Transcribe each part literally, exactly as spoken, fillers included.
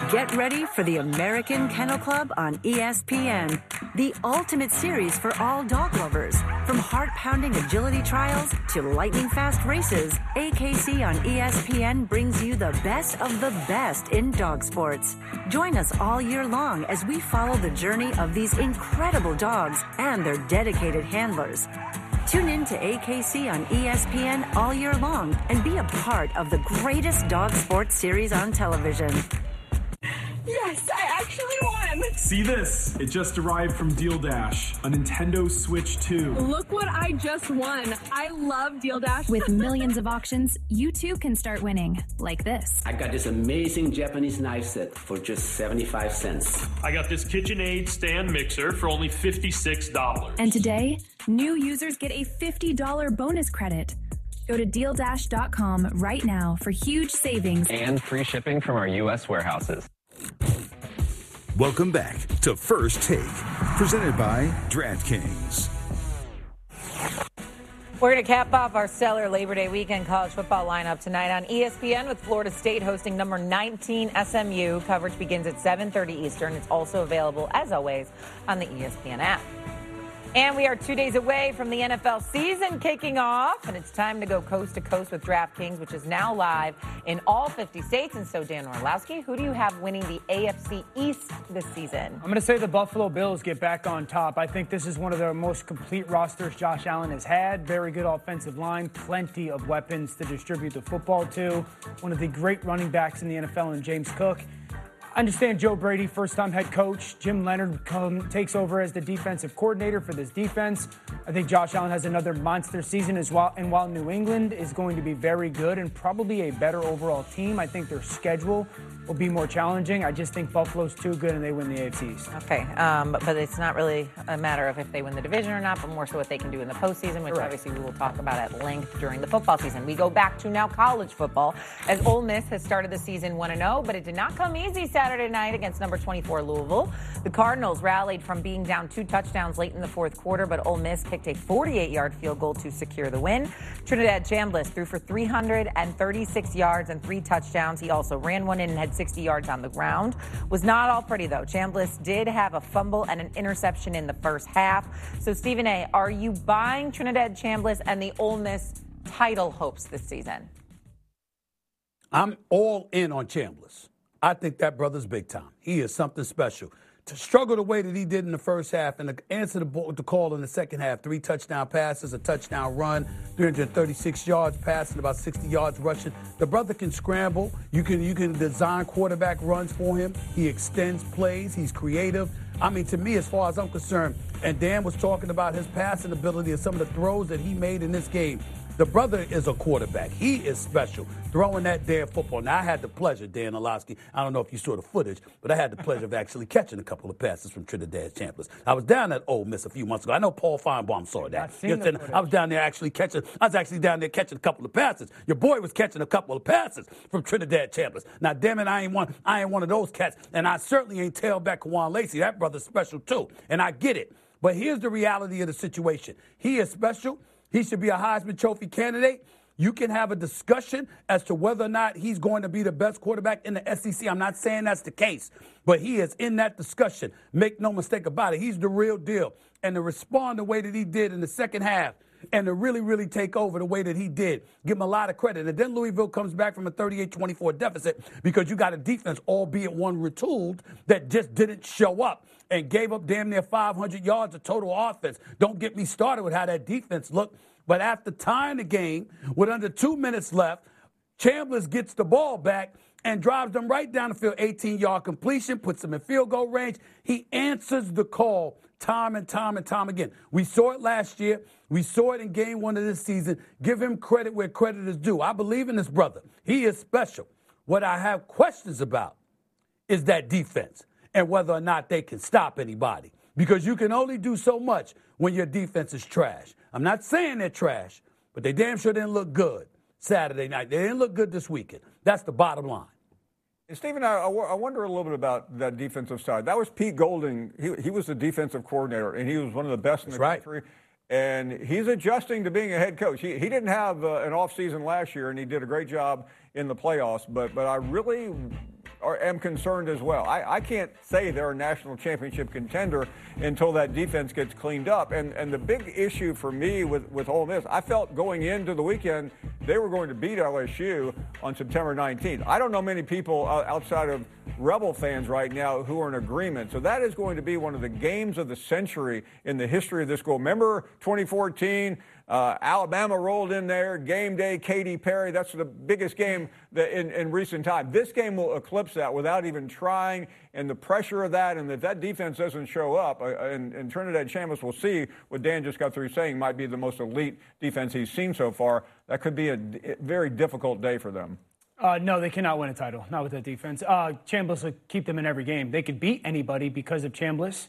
Get ready for the American Kennel Club on E S P N, the ultimate series for all dog lovers. From heart-pounding agility trials to lightning-fast races, A K C on E S P N brings you the best of the best in dog sports. Join us all year long as we follow the journey of these incredible dogs and their dedicated handlers. Tune in to A K C on E S P N all year long and be a part of the greatest dog sports series on television. Yes, I actually won! See this? It just arrived from Deal Dash, a Nintendo Switch two. Look what I just won. I love Deal Dash. With millions of auctions, you too can start winning, like this. I got this amazing Japanese knife set for just seventy-five cents. I got this KitchenAid stand mixer for only fifty-six dollars. And today, new users get a fifty dollars bonus credit. Go to deal dash dot com right now for huge savings and free shipping from our U S warehouses. Welcome back to First Take, presented by DraftKings. We're going to cap off our stellar Labor Day weekend college football lineup tonight on E S P N with Florida State hosting number nineteen S M U. Coverage begins at seven thirty Eastern. It's also available, as always, on the E S P N app. And we are two days away from the N F L season kicking off, and it's time to go coast to coast with DraftKings, which is now live in all fifty states. And so, Dan Orlowski, who do you have winning the A F C East this season? I'm going to say the Buffalo Bills get back on top. I think this is one of the most complete rosters Josh Allen has had. Very good offensive line, plenty of weapons to distribute the football to. One of the great running backs in the N F L in James Cook. I understand Joe Brady, first-time head coach. Jim Leonard come, takes over as the defensive coordinator for this defense. I think Josh Allen has another monster season as well. And while New England is going to be very good and probably a better overall team, I think their schedule will be more challenging. I just think Buffalo's too good and they win the A F C East. Okay, um, but, but it's not really a matter of if they win the division or not, but more so what they can do in the postseason, which Correct. Obviously we will talk about at length during the football season. We go back to now college football, as Ole Miss has started the season one and oh, but it did not come easy Saturday night against number twenty-four Louisville. The Cardinals rallied from being down two touchdowns late in the fourth quarter, but Ole Miss kicked a forty-eight-yard field goal to secure the win. Trinidad Chambliss threw for three hundred thirty-six yards and three touchdowns. He also ran one in and had sixty yards on the ground. Was not all pretty, though. Chambliss did have a fumble and an interception in the first half. So, Stephen A., are you buying Trinidad Chambliss and the Ole Miss title hopes this season? I'm all in on Chambliss. I think that brother's big time. He is something special. To struggle the way that he did in the first half and to answer the, ball, the call in the second half, three touchdown passes, a touchdown run, three hundred thirty-six yards passing, about sixty yards rushing. The brother can scramble. You can you can design quarterback runs for him. He extends plays. He's creative. I mean, to me, as far as I'm concerned, and Dan was talking about his passing ability and some of the throws that he made in this game. The brother is a quarterback. He is special, throwing that damn football. Now, I had the pleasure, Dan Orlowski, I don't know if you saw the footage, but I had the pleasure of actually catching a couple of passes from Trinidad Chambliss. I was down at Ole Miss a few months ago. I know Paul Feinbaum saw that. You know, I was down there actually catching, I was actually down there catching a couple of passes. Your boy was catching a couple of passes from Trinidad Chambliss. Now, damn it, I ain't one, I ain't one of those cats, and I certainly ain't tailback Kawan Lacey. That brother's special, too, and I get it. But here's the reality of the situation. He is special. He should be a Heisman Trophy candidate. You can have a discussion as to whether or not he's going to be the best quarterback in the S E C. I'm not saying that's the case, but he is in that discussion. Make no mistake about it. He's the real deal. And to respond the way that he did in the second half and to really, really take over the way that he did, give him a lot of credit. And then Louisville comes back from a thirty-eight twenty-four deficit because you got a defense, albeit one retooled, that just didn't show up and gave up damn near five hundred yards of total offense. Don't get me started with how that defense looked. But after tying the game with under two minutes left, Chambliss gets the ball back and drives them right down the field, eighteen-yard completion, puts them in field goal range. He answers the call time and time and time again. We saw it last year. We saw it in game one of this season. Give him credit where credit is due. I believe in this brother. He is special. What I have questions about is that defense and whether or not they can stop anybody. Because you can only do so much when your defense is trash. I'm not saying they're trash, but they damn sure didn't look good Saturday night. They didn't look good this weekend. That's the bottom line. And Stephen, I, I wonder a little bit about that defensive side. That was Pete Golding. He, he was the defensive coordinator, and he was one of the best in the That's country. Right. And he's adjusting to being a head coach. He, he didn't have uh, an offseason last year, and he did a great job in the playoffs. But but I really are, am concerned as well. I, I can't say they're a national championship contender until that defense gets cleaned up. And and the big issue for me with, with Ole Miss, I felt going into the weekend they were going to beat L S U on September nineteenth. I don't know many people outside of Rebel fans right now who are in agreement. So that is going to be one of the games of the century in the history of this school. Remember twenty fourteen? Uh, Alabama rolled in there, game day, Katy Perry. That's the biggest game that in, in recent time. This game will eclipse that without even trying, and the pressure of that, and if that defense doesn't show up, uh, and, and Trinidad Chambliss will see what Dan just got through saying might be the most elite defense he's seen so far. That could be a d- very difficult day for them. Uh, no, they cannot win a title, not with that defense. Uh, Chambliss will keep them in every game. They could beat anybody because of Chambliss.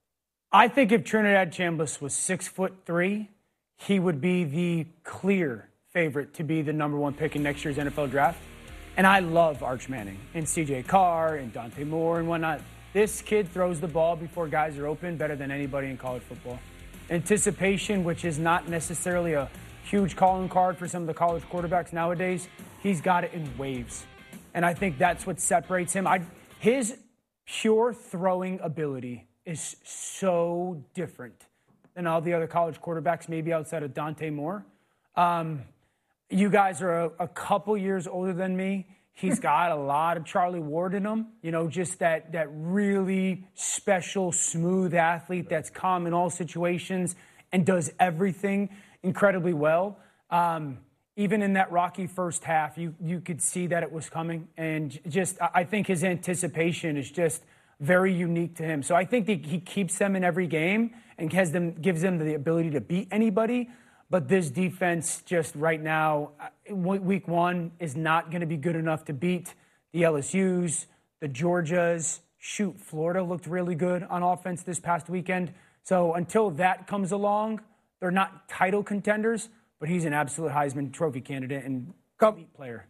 I think if Trinidad Chambliss was six foot three, he would be the clear favorite to be the number one pick in next year's N F L draft. And I love Arch Manning and C J Carr and Dante Moore and whatnot. This kid throws the ball before guys are open better than anybody in college football. Anticipation, which is not necessarily a huge calling card for some of the college quarterbacks nowadays, he's got it in waves. And I think that's what separates him. I, his pure throwing ability is so different than all the other college quarterbacks, maybe outside of Dante Moore. Um, you guys are a, a couple years older than me. He's got a lot of Charlie Ward in him. You know, just that that really special, smooth athlete that's calm in all situations and does everything incredibly well. Um, even in that rocky first half, you you could see that it was coming. And just, I think his anticipation is just very unique to him. So I think that he keeps them in every game and has them, gives them the ability to beat anybody. But this defense just right now, week one, is not going to be good enough to beat the L S Us, the Georgias. Shoot, Florida looked really good on offense this past weekend. So until that comes along, they're not title contenders, but he's an absolute Heisman Trophy candidate and elite player.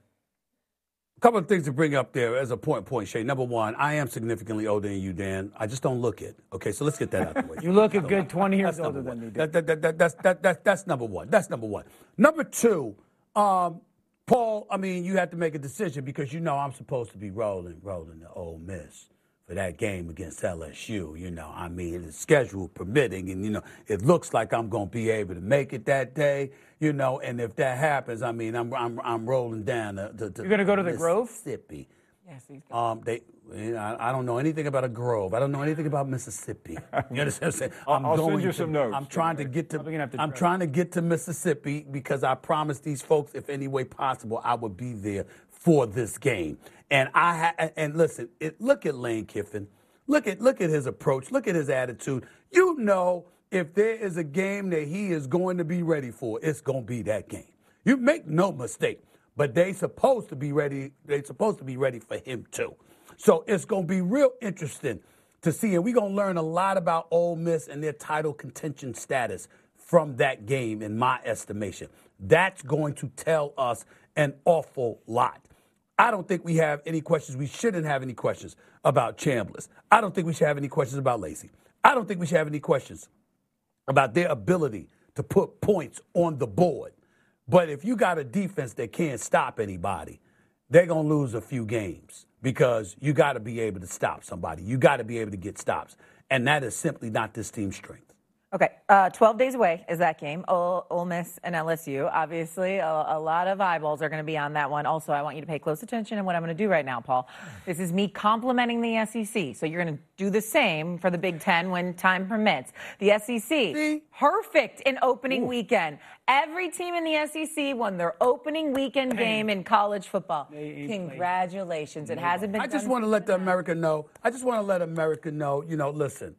A couple of things to bring up there as a point, point, Shay. Number one, I am significantly older than you, Dan. I just don't look it. Okay, so let's get that out of the way. You look a good twenty years older than me. That, that, that, that, that's, that, that, that's number one. That's number one. Number two, um, Paul, I mean, you have to make a decision because you know I'm supposed to be rolling, rolling to Ole Miss for that game against L S U. You know, I mean, the schedule permitting, and, you know, it looks like I'm going to be able to make it that day. You know, and if that happens, I mean, I'm I'm I'm rolling down to, to, to You're going to go to the Grove? Mississippi. Yes, he's good. Um, they, I, I don't know anything about a Grove. I don't know anything about Mississippi. You understand what I'm saying? I'm I'll going send you to, some notes. I'm trying to get to. to I'm trying to get to Mississippi because I promised these folks, if any way possible, I would be there for this game. And I ha- and listen, it, look at Lane Kiffin. Look at look at his approach. Look at his attitude. You know, if there is a game that he is going to be ready for, it's going to be that game. You make no mistake. But they supposed to be ready. They supposed to be ready for him too. So it's going to be real interesting to see, and we're going to learn a lot about Ole Miss and their title contention status from that game, in my estimation. That's going to tell us an awful lot. I don't think we have any questions. We shouldn't have any questions about Chambliss. I don't think we should have any questions about Lacey. I don't think we should have any questions about their ability to put points on the board. But if you got a defense that can't stop anybody, they're going to lose a few games because you got to be able to stop somebody. You got to be able to get stops. And that is simply not this team's strength. Okay, uh, twelve days away is that game. Ole, Ole Miss and L S U. Obviously, a, a lot of eyeballs are going to be on that one. Also, I want you to pay close attention to what I'm going to do right now, Paul. This is me complimenting the S E C. So you're going to do the same for the Big Ten when time permits. The S E C, See? perfect in opening Ooh. weekend. Every team in the S E C won their opening weekend game in college football. Congratulations. It hasn't been I just done want to let the America know. I just want to let America know, you know, listen.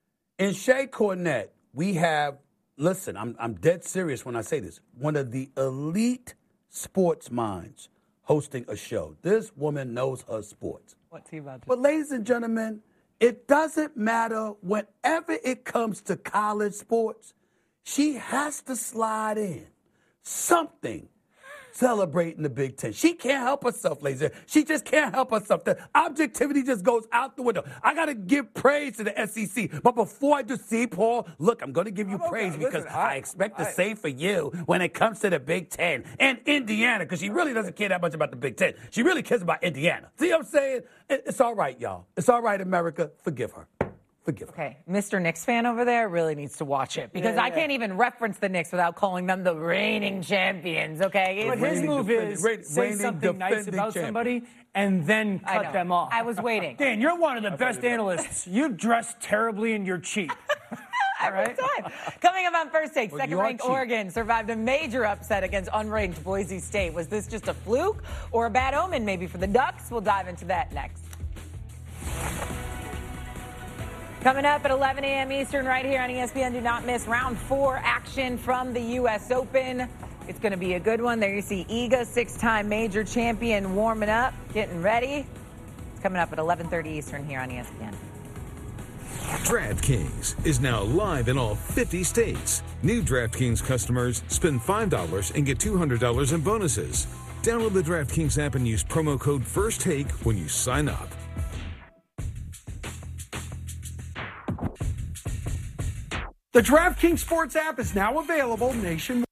In Shea Cornett, we have, listen, I'm I'm dead serious when I say this, one of the elite sports minds hosting a show. This woman knows her sports. What's he about to But ladies and gentlemen, it doesn't matter whenever it comes to college sports, she has to slide in something, celebrating the Big Ten. She can't help herself, ladies. She just can't help herself. The objectivity just goes out the window. I got to give praise to the S E C. But before I do, see, Paul, look, I'm going to give you okay. praise because Listen, I, I expect the I, same for you when it comes to the Big Ten and Indiana, because she really doesn't care that much about the Big Ten. She really cares about Indiana. See what I'm saying? It's all right, y'all. It's all right, America. Forgive her. Forgive her. Okay, Mister Knicks fan over there really needs to watch it because Yeah, I yeah. can't even reference the Knicks without calling them the reigning champions, okay? But his Reigning move defending- is reigning- say reigning something nice defending about champion. somebody and then I cut know. them off. I was waiting. Dan, you're one of the best analysts. You dress terribly and you're cheap. Every right. time. Coming up on First Take, Well, second-ranked you are cheap. Oregon survived a major upset against unranked Boise State. Was this just a fluke or a bad omen maybe for the Ducks? We'll dive into that next. Coming up at eleven a.m. Eastern right here on E S P N. Do not miss round four action from the U S Open. It's going to be a good one. There you see Iga, six-time major champion, warming up, getting ready. It's coming up at eleven thirty Eastern here on E S P N. DraftKings is now live in all fifty states. New DraftKings customers spend five dollars and get two hundred dollars in bonuses. Download the DraftKings app and use promo code FIRSTTAKE when you sign up. The DraftKings Sports app is now available nationwide.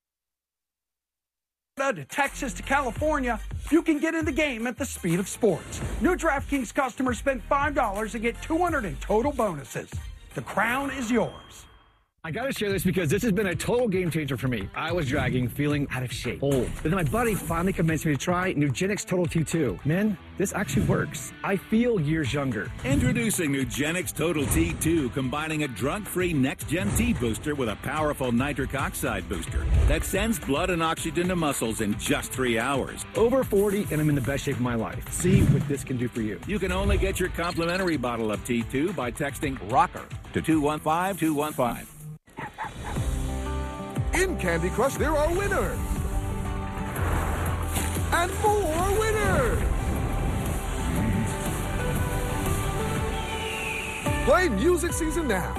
To Texas to California, you can get in the game at the speed of sports. New DraftKings customers spend five dollars and get two hundred dollars in total bonuses. The crown is yours. I gotta share this because this has been a total game changer for me. I was dragging, feeling out of shape, old. But then my buddy finally convinced me to try Nugenix Total T two. Man, this actually works. I feel years younger. Introducing Nugenix Total T two, combining a drug-free next-gen T booster with a powerful nitric oxide booster that sends blood and oxygen to muscles in just three hours. Over forty, and I'm in the best shape of my life. See what this can do for you. You can only get your complimentary bottle of T two by texting ROCKER to two one five two one five. In Candy Crush, there are winners. And more winners. Play Music Season now.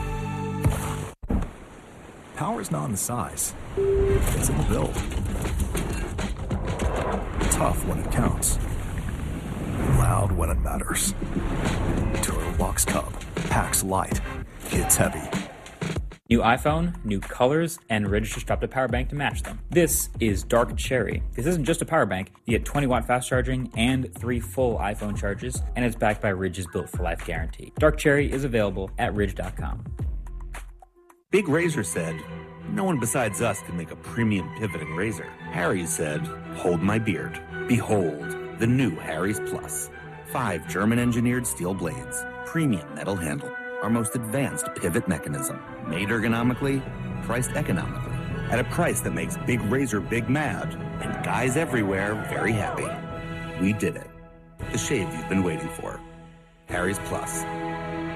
Power is not in the size. It's in the build. Tough when it counts. Loud when it matters. Turbobox Cub. Packs light. Hits heavy. New iPhone, new colors, and Ridge just dropped a power bank to match them. This is Dark Cherry. This isn't just a power bank. You get twenty watt fast charging and three full iPhone charges, and it's backed by Ridge's Built for Life guarantee. Dark Cherry is available at ridge dot com. Big Razor said, no one besides us can make a premium pivoting razor. Harry's said, hold my beard. Behold, the new Harry's Plus. Five German-engineered steel blades, premium metal handle, our most advanced pivot mechanism, made ergonomically, priced economically, at a price that makes Big Razor big mad and guys everywhere very happy. We did it. The shave you've been waiting for. Harry's Plus.